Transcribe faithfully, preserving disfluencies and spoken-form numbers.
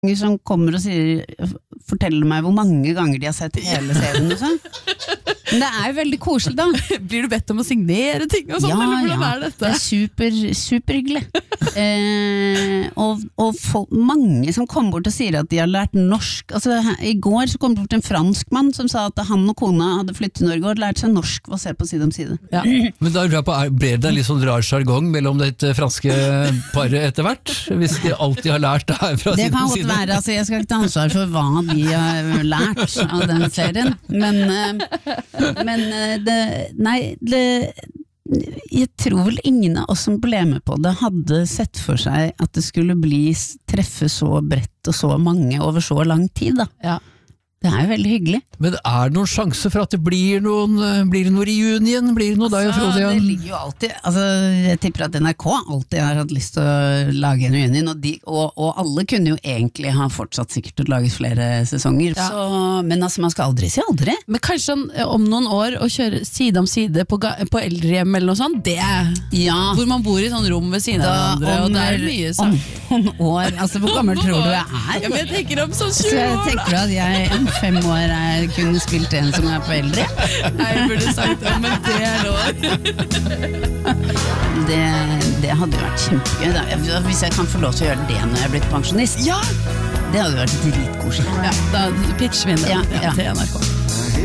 som kommer og sier, forteller meg hvor mange ganger de har sett hele serien og sånn. Men det er jo veldig koselig da. Blir du bedt om å signere ting og sånt, ja, eller hvordan ja. er dette? Det er super, superhyggelig. eh, og og folk, mange som kommer bort og sier at de har lært norsk. Altså, her, I går så kom det bort en fransk mann som sa at han og kona hadde flyttet til Norge og lært seg norsk ved å se på side om side. Ja. Men da ble det litt sånn rar jargong mellom dette franske paret etter hvert, hvis de alltid har lært det her fra det side kan om godt side. være, altså jeg skal ikke ta ansvar for hva de har lært av den serien, men, men det, nei, det, jeg tror vel ingen av oss som ble med på det hadde sett for seg at det skulle bli treffe så bredt og så mange over så lang tid da. Ja. Det er jo veldig hyggelig. Men er det noen sjanse for at det blir noen, blir det noe reunion? Blir det noe deg og Frode Det igjen? ligger jo alltid, altså jeg tipper at N R K alltid har hatt lyst til å lage en reunion, og, de, og, og alle kunne jo egentlig ha fortsatt sikkert å lage flere sesonger, Ja. så, men altså man skal aldri si aldri. Men kanskje om noen år å kjøre side om side på, ga- på eldrehjem eller noe sånt, det er Ja, hvor man bor i sånn rom ved siden av hverandre, og det er mye om sånn. noen år, altså hvor gammel tror du jeg er? Ja, men jeg tenker om sånn Så tjue jeg år da. tenker du at jeg om fem år er, kunne spilt en som er på eldre? Nei, jeg burde sagt det, men det er lov. Det, det hadde jo vært kjempegøy da. Hvis jeg kan få lov til å gjøre det når jeg er blitt pensjonist. Ja, Det hadde vært dritkoselig. ja da pitcher vi den Ja, ja. til N R K.